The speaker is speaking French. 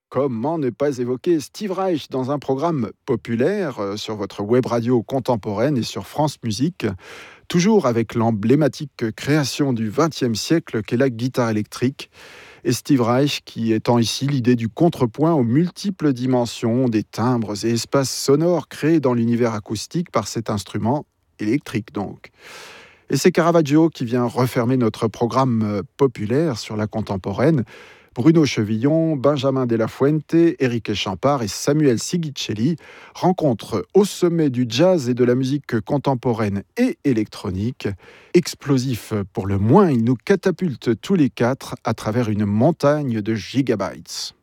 Comment ne pas évoquer Steve Reich dans un programme populaire sur votre web radio contemporaine et sur France Musique, toujours avec l'emblématique création du XXe siècle qu'est la guitare électrique, et Steve Reich qui étend ici l'idée du contrepoint aux multiples dimensions des timbres et espaces sonores créés dans l'univers acoustique par cet instrument électrique donc. Et c'est Caravaggio qui vient refermer notre programme populaire sur la contemporaine. Bruno Chevillon, Benjamin De La Fuente, Éric Champard et Samuel Sigicelli rencontrent au sommet du jazz et de la musique contemporaine et électronique. Explosif pour le moins, ils nous catapultent tous les quatre à travers une montagne de gigabytes.